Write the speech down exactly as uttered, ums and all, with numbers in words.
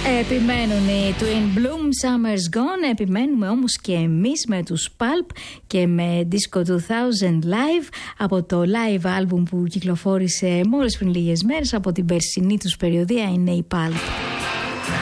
Επιμένουν οι Twin Bloom, Summer's Gone. Επιμένουμε όμως και εμείς με τους Pulp και με Disco δύο χιλιάδες Live από το live album που κυκλοφόρησε μόλις πριν λίγες μέρες. Από την περσινή τους περιοδία είναι οι Pulp.